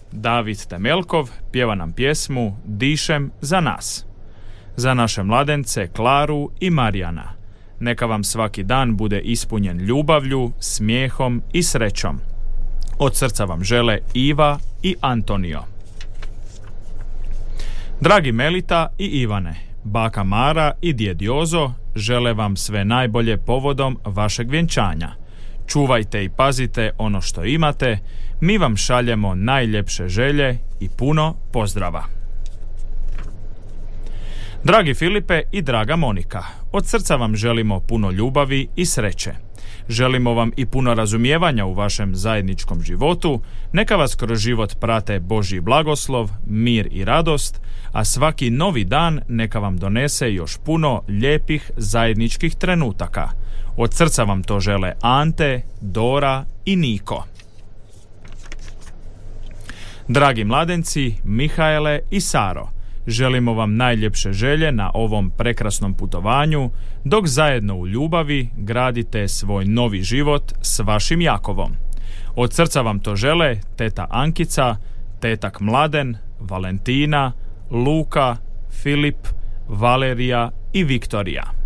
David Temelkov pjeva nam pjesmu Dišem za nas. Za naše mladence Klaru i Marijana. Neka vam svaki dan bude ispunjen ljubavlju, smijehom i srećom. Od srca vam žele Iva i Antonio. Dragi Melita i Ivane, baka Mara i djed Jozo žele vam sve najbolje povodom vašeg vjenčanja. Čuvajte i pazite ono što imate, mi vam šaljemo najljepše želje i puno pozdrava. Dragi Filipe i draga Monika, od srca vam želimo puno ljubavi i sreće. Želimo vam i puno razumijevanja u vašem zajedničkom životu, neka vas kroz život prate Božji blagoslov, mir i radost, a svaki novi dan neka vam donese još puno lijepih zajedničkih trenutaka. Od srca vam to žele Ante, Dora i Niko. Dragi mladenci, Mihaele i Saro, želimo vam najljepše želje na ovom prekrasnom putovanju, dok zajedno u ljubavi gradite svoj novi život s vašim Jakovom. Od srca vam to žele teta Ankica, tetak Mladen, Valentina, Luka, Filip, Valerija i Viktorija.